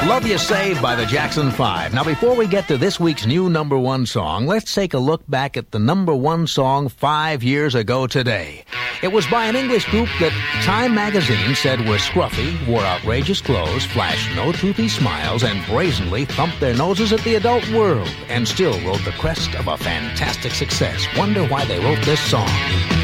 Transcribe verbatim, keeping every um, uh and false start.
Love You Saved by the Jackson Five. Now, before we get to this week's new number one song, let's take a look back at the number one song five years ago today. It was by an English group that Time magazine said were scruffy, wore outrageous clothes, flashed no toothy smiles, and brazenly thumped their noses at the adult world, and still rode the crest of a fantastic success. Wonder why they wrote this song.